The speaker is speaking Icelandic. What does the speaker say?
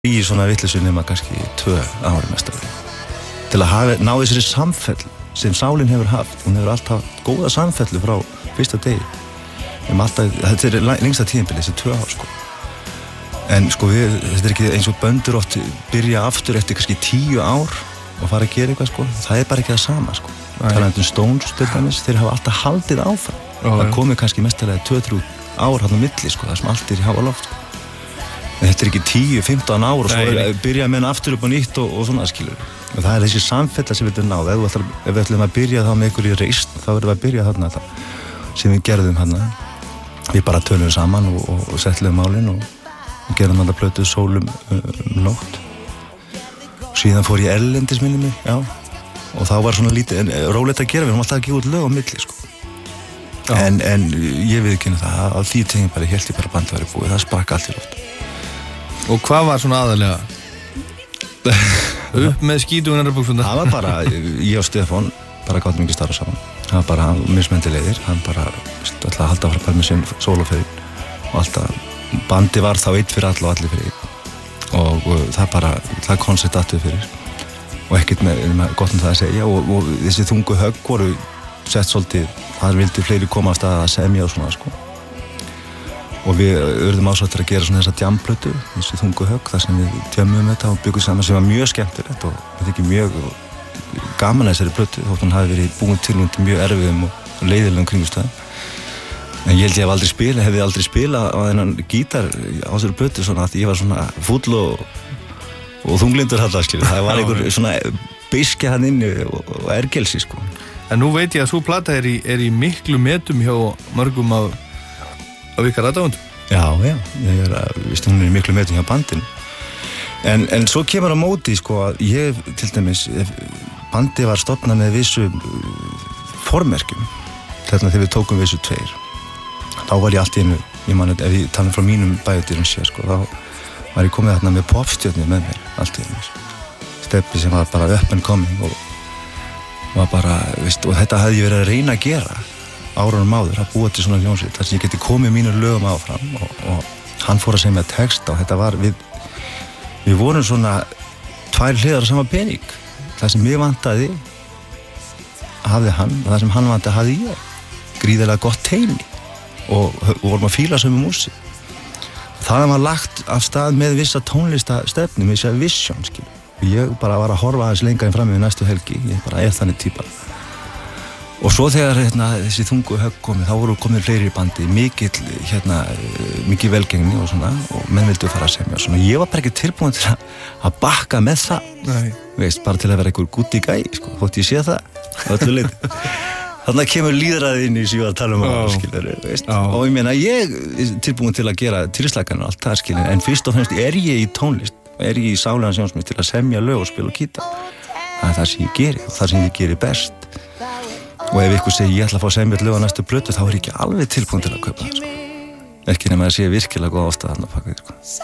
í svona vitleysu nema kannski 2 ár mest til að ná þessari samfellu sem sálin hefur haft. Hún hefur alltaf góða samfellu frá fyrsta degi. Þetta lengsta tímabili, þessi 2 ár sko. En sko þetta ekki eins og böndur oft byrja aftur eftir kannski 10 ár og fara að gera eitthvað sko. Það bara ekki það sama sko. Talandi Stones til dæmis, þeir hafa alltaf haldið áfram. Það komið kannski mestalega 2-3 ár hann á milli sko, það sem allt í háa loft sko. En þetta ekki 10-15 ár og svo byrja með hann aftur upp á nýtt og svona skilur. Og það þessi samfella sem við erum náð. Ef við ætlum að byrja þá með ykkur í reisn, þá verðum við að byrja þarna sem við gerðum þarna. Við bara tölum saman og settluðum málin og gerðum þarna plötu Sólum nótt. Síðan fór ég erlendis minni mig, já. Og þá var svona lítið, rólegt að gera, við erum alltaf að gefa út lög á milli, sko. En ég viðurkenni það, á því tíðin bara hélt ég bara bandið væri búið, það sprakk allt í loft. Og hvað var svona aðalega? Upp með skítugunar buxurnar? Það var bara, ég og Stefán bara gátum ekki starfa saman. Það var bara mismöndi leiðir, hann bara alltaf að halda frá með sinn sólóferinn og alltaf, bandi var þá einn fyrir alla og allir fyrir einn og það koncept aftur fyrir og ekkert með gott það að segja og þessi þungu högg voru sett svolítið, þar vildi fleiri koma af stað að semja og svona sko og við urðum ásáttir að gera svona þessa djamplötu, þessi þungu högg þar sem við tjömmum þetta og byggum saman sem var mjög skemmtilegt og við þykir mjög gaman að þessari plötu þótt hún hafi verið búin til undir mjög erfiðum og leiðilegum kringumstæðum en ég held ég hefði aldrei spilað á þennan gítar á þessari plötu svona að ég var svona fúll og þunglindur þarna skilur, það var einhver svona beiskja hann inni og ergelsi sko. En nú veit ég að svo plata er í miklu metum hjá mörgum af ykkar aðdáendum. Já, hún er í miklu metum hjá bandinu. En svo kemur á móti sko að ég til dæmis, bandi var stofnað með vissu formerkjum, þegar við tókum vissu 2. Þá var ég allt í einu, ég man ef ég tala frá mínum bæjadýrum sér sko, þá var ég komið þarna með popstjörnu með mér, allt í einu. Steppi sem var bara up and coming og var bara, veist, og þetta hefði ég verið að reyna að gera árunum áður, að búa til svona hljómsveit, þar sem ég geti komið mínur lögum áfram og hann fór að segja með texta og þetta var, við vorum svona 2 hliðar á sama pening. Það sem ég vantaði hafði hann og það sem hann vantaði hafði ég. Gríðarlega gott teymi og vorum að fíla sömu músík. Það var lagt af stað með vissa tónlistastefnu, með vissa vision, skilur. Ég bara var að horfa aðeins lengra en fram með næstu helgi, ég bara þannig týpa. Og svo þegar þessi þungu högg komið, þá voru komið fleiri í bandi, mikið velgengni og svona, og menn vildu fara að semja og svona. Ég var bara ekki tilbúin til að bakka með það. Nei. Veist, bara til að vera einhver gúti gæi, sko, þótt ég sé það, á öllu leyti. Þannig kemur líðræði inn í sem ég var að tala um skilur, veist. Og ég meina, ég er tilbúin til að gera tilslakanir og allt það, skilur, en fyrst og fremst er ég í tónlist, er ég í sálegan sjónsmið til að semja lög og spila og gítar. Það er það sem ég geri og það sem ég geri best. Og ef ykkur segir ég ætla að fá að semja lög á næstu plötu, þá er ég ekki alveg tilbúin til að kaupa það, sko. Ekki nema að sé virkilega góð ástæða þarna á bak við, sko.